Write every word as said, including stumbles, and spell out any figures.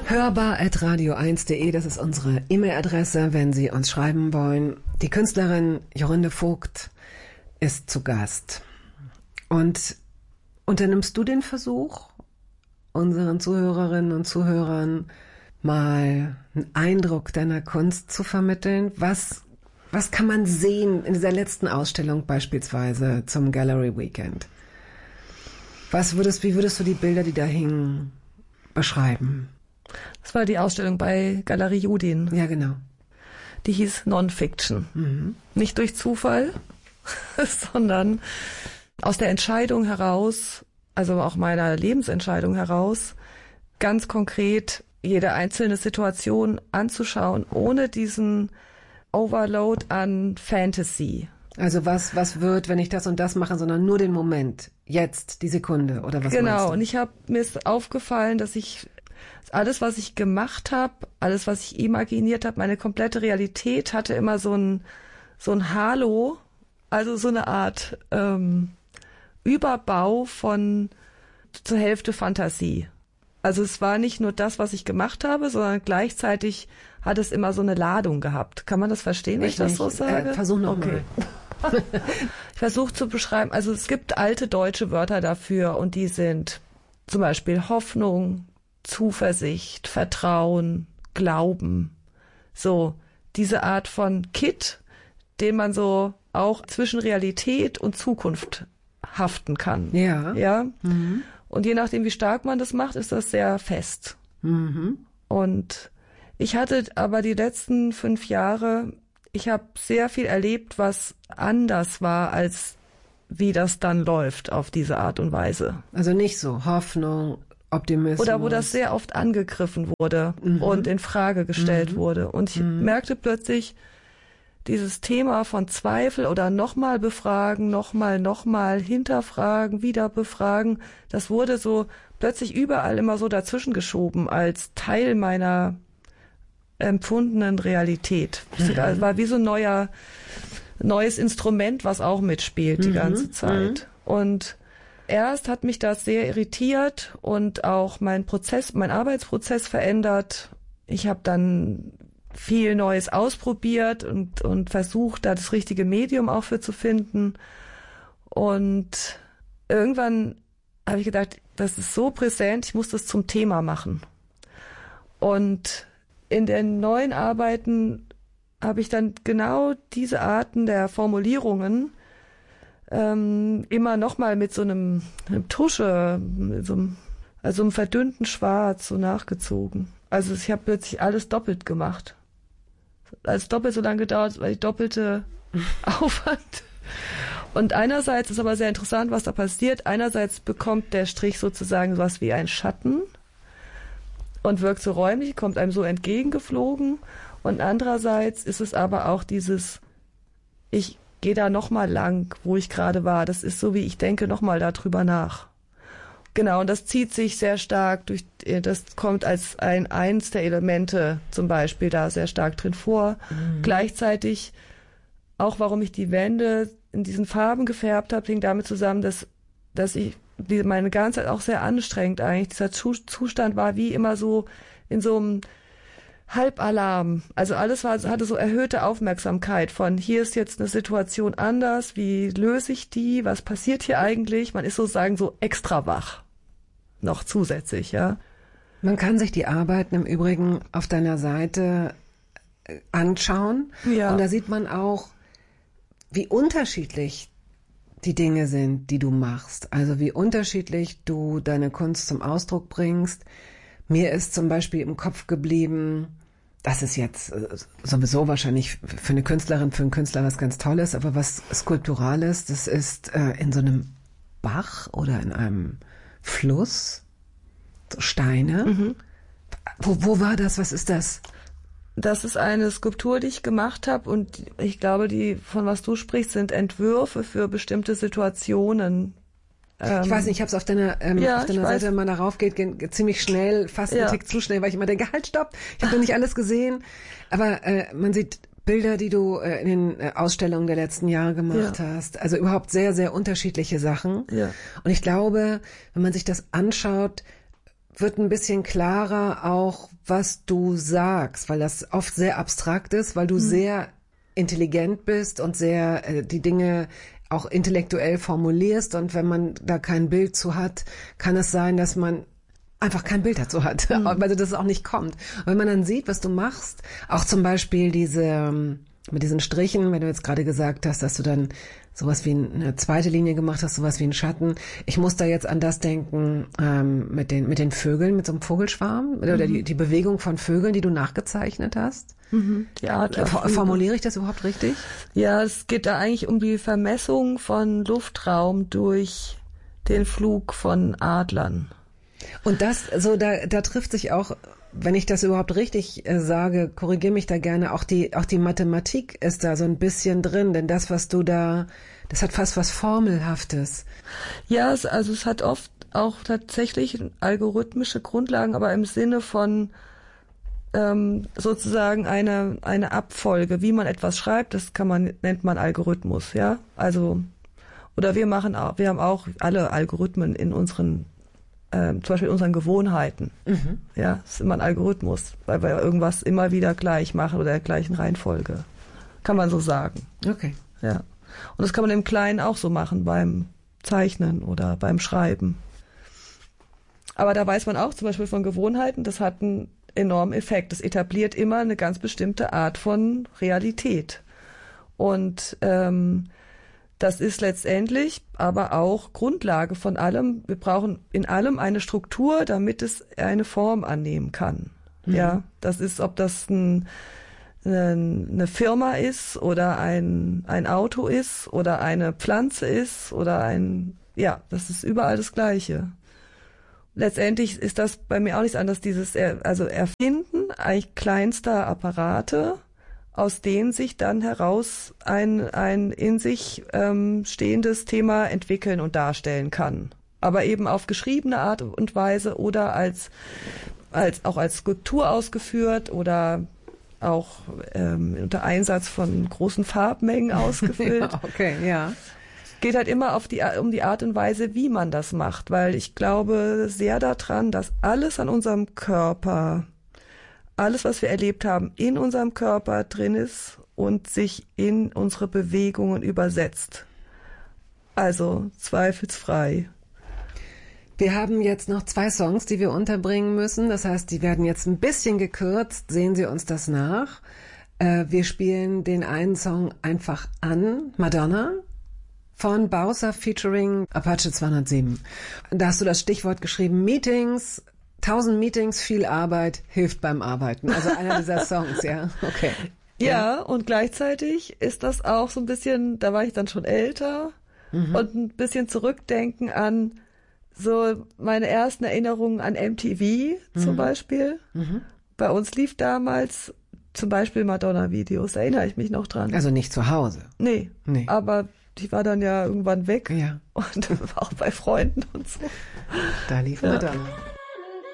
hörbar at radio eins punkt de, das ist unsere E-Mail-Adresse, wenn Sie uns schreiben wollen. Die Künstlerin Jorinde Vogt ist zu Gast. Und unternimmst du den Versuch, unseren Zuhörerinnen und Zuhörern mal einen Eindruck deiner Kunst zu vermitteln? Was, was kann man sehen in dieser letzten Ausstellung beispielsweise zum Gallery Weekend? Was würdest, wie würdest du die Bilder, die da hingen, beschreiben? Das war die Ausstellung bei Galerie Judin. Ja, genau. Die hieß Non-Fiction. Mhm. Nicht durch Zufall, sondern aus der Entscheidung heraus, also auch meiner Lebensentscheidung heraus, ganz konkret jede einzelne Situation anzuschauen, ohne diesen Overload an Fantasy. Also was was wird, wenn ich das und das mache, sondern nur den Moment, jetzt, die Sekunde oder was genau, meinst du? Und ich habe mir ist aufgefallen, dass ich alles, was ich gemacht habe, alles, was ich imaginiert habe, meine komplette Realität hatte immer so ein so ein Halo, also so eine Art ähm, Überbau von zur Hälfte Fantasie. Also es war nicht nur das, was ich gemacht habe, sondern gleichzeitig hat es immer so eine Ladung gehabt. Kann man das verstehen, wenn ich, ich das so sage? Äh, versuch noch okay. mal. Ich versuche zu beschreiben, also es gibt alte deutsche Wörter dafür und die sind zum Beispiel Hoffnung, Zuversicht, Vertrauen, Glauben. So diese Art von Kit, den man so auch zwischen Realität und Zukunft haften kann. Ja. Ja. Mhm. Und je nachdem, wie stark man das macht, ist das sehr fest. Mhm. Und ich hatte aber die letzten fünf Jahre, ich habe sehr viel erlebt, was anders war, als wie das dann läuft auf diese Art und Weise. Also nicht so Hoffnung, Optimismus. Oder wo das sehr oft angegriffen wurde mhm. und in Frage gestellt mhm. wurde. Und ich mhm. merkte plötzlich, dieses Thema von Zweifel oder nochmal befragen, nochmal, nochmal hinterfragen, wieder befragen, das wurde so plötzlich überall immer so dazwischen geschoben als Teil meiner empfundenen Realität. Mhm. Das war wie so ein neuer, neues Instrument, was auch mitspielt die mhm. ganze Zeit. Mhm. Und erst hat mich das sehr irritiert und auch mein Prozess, mein Arbeitsprozess verändert. Ich habe dann viel Neues ausprobiert und, und versucht, da das richtige Medium auch für zu finden. Und irgendwann habe ich gedacht, das ist so präsent, ich muss das zum Thema machen. Und in den neuen Arbeiten habe ich dann genau diese Arten der Formulierungen ähm, immer nochmal mit so einem, einem Tusche, mit so einem, also einem verdünnten Schwarz so nachgezogen. Also ich habe plötzlich alles doppelt gemacht. Als doppelt so lange gedauert, weil ich doppelte Aufwand. Und einerseits ist aber sehr interessant, was da passiert. Einerseits bekommt der Strich sozusagen sowas wie ein Schatten und wirkt so räumlich, kommt einem so entgegengeflogen. Und andererseits ist es aber auch dieses, ich gehe da nochmal lang, wo ich gerade war. Das ist so, wie ich denke nochmal darüber nach. Genau, und das zieht sich sehr stark durch, das kommt als ein eins der Elemente zum Beispiel da sehr stark drin vor. Mhm. Gleichzeitig auch, warum ich die Wände in diesen Farben gefärbt habe, hing damit zusammen, dass, dass ich die, meine ganze Zeit auch sehr anstrengend eigentlich, dieser Zustand war wie immer so in so einem Halbalarm. Also alles war, hatte so erhöhte Aufmerksamkeit von, hier ist jetzt eine Situation anders, wie löse ich die, was passiert hier eigentlich? Man ist sozusagen so extra wach. Noch zusätzlich, ja. Man kann sich die Arbeiten im Übrigen auf deiner Seite anschauen. Ja. Und da sieht man auch, wie unterschiedlich die Dinge sind, die du machst. Also wie unterschiedlich du deine Kunst zum Ausdruck bringst. Mir ist zum Beispiel im Kopf geblieben, das ist jetzt sowieso wahrscheinlich für eine Künstlerin, für einen Künstler was ganz Tolles, aber was Skulpturales, das ist äh, in so einem Bach oder in einem Fluss, so Steine. Mhm. Wo, wo war das? Was ist das? Das ist eine Skulptur, die ich gemacht habe und ich glaube, die, von was du sprichst, sind Entwürfe für bestimmte Situationen. Ich weiß nicht, ich habe es auf deiner, ähm, ja, auf deiner Seite, wenn man darauf geht, geht ziemlich schnell, fast ja. einen Tick zu schnell, weil ich immer denke, halt, stopp, ich habe noch nicht alles gesehen. Aber äh, man sieht Bilder, die du äh, in den äh, Ausstellungen der letzten Jahre gemacht ja. hast. Also überhaupt sehr, sehr unterschiedliche Sachen. Ja. Und ich glaube, wenn man sich das anschaut, wird ein bisschen klarer auch, was du sagst, weil das oft sehr abstrakt ist, weil du mhm. sehr intelligent bist und sehr äh, die Dinge auch intellektuell formulierst. Und wenn man da kein Bild zu hat, kann es sein, dass man einfach kein Bild dazu hat, mhm. weil das auch nicht kommt. Und wenn man dann sieht, was du machst, auch zum Beispiel diese, mit diesen Strichen, wenn du jetzt gerade gesagt hast, dass du dann sowas wie eine zweite Linie gemacht hast, sowas wie einen Schatten. Ich muss da jetzt an das denken, ähm, mit den, mit den Vögeln, mit so einem Vogelschwarm, mhm. oder die, die Bewegung von Vögeln, die du nachgezeichnet hast. Mhm. Ja, formuliere ich das überhaupt richtig? Ja, es geht da eigentlich um die Vermessung von Luftraum durch den Flug von Adlern. Und das, so da, da trifft sich auch, wenn ich das überhaupt richtig äh, sage, korrigiere mich da gerne, auch die, auch die Mathematik ist da so ein bisschen drin, denn das, was du da, das hat fast was Formelhaftes. Ja, es, also es hat oft auch tatsächlich algorithmische Grundlagen, aber im Sinne von ähm, sozusagen eine, eine Abfolge, wie man etwas schreibt, das kann man, nennt man Algorithmus, ja, also, oder wir machen auch, wir haben auch alle Algorithmen in unseren Ähm, zum Beispiel in unseren Gewohnheiten. Mhm. Ja, das ist immer ein Algorithmus, weil wir irgendwas immer wieder gleich machen oder der gleichen Reihenfolge. Kann man so sagen. Okay. Ja. Und das kann man im Kleinen auch so machen, beim Zeichnen oder beim Schreiben. Aber da weiß man auch zum Beispiel von Gewohnheiten, das hat einen enormen Effekt. Das etabliert immer eine ganz bestimmte Art von Realität. Und ähm, das ist letztendlich aber auch Grundlage von allem. Wir brauchen in allem eine Struktur, damit es eine Form annehmen kann. Mhm. Ja, das ist, ob das ein, eine Firma ist oder ein, ein Auto ist oder eine Pflanze ist oder ein, ja, das ist überall das Gleiche. Letztendlich ist das bei mir auch nichts anderes, dieses, also Erfinden eigentlich kleinster Apparate, aus denen sich dann heraus ein, ein in sich ähm, stehendes Thema entwickeln und darstellen kann. Aber eben auf geschriebene Art und Weise oder als, als auch als Skulptur ausgeführt oder auch ähm, unter Einsatz von großen Farbmengen ausgefüllt. Ja, okay, ja. Geht halt immer auf die, um die Art und Weise, wie man das macht, weil ich glaube sehr daran, dass alles an unserem Körper, alles, was wir erlebt haben, in unserem Körper drin ist und sich in unsere Bewegungen übersetzt. Also zweifelsfrei. Wir haben jetzt noch zwei Songs, die wir unterbringen müssen. Das heißt, die werden jetzt ein bisschen gekürzt. Sehen Sie uns das nach. Äh, wir spielen den einen Song einfach an, Madonna, von Bowser featuring Apache zweihundertsieben. Da hast du das Stichwort geschrieben, Meetings. Tausend Meetings, viel Arbeit, hilft beim Arbeiten. Also einer dieser Songs, ja. Okay. Ja, ja, und gleichzeitig ist das auch so ein bisschen, da war ich dann schon älter, mhm. und ein bisschen zurückdenken an so meine ersten Erinnerungen an M T V zum mhm. Beispiel. Mhm. Bei uns lief damals zum Beispiel Madonna-Videos, da erinnere ich mich noch dran. Also nicht zu Hause? Nee, nee. Aber die war dann ja irgendwann weg. Ja. Und auch bei Freunden und so. Da lief ja. Madonna.